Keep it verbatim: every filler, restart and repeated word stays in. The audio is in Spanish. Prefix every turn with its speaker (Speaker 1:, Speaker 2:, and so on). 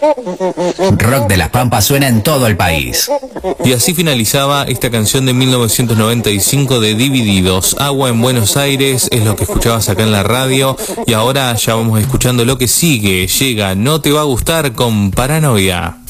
Speaker 1: Rock de las Pampas suena en todo el país.
Speaker 2: Y así finalizaba esta canción de mil novecientos noventa y cinco de Divididos. Agua en Buenos Aires es lo que escuchabas acá en la radio. Y ahora ya vamos escuchando lo que sigue. Llega No Te Va a Gustar con Paranoia.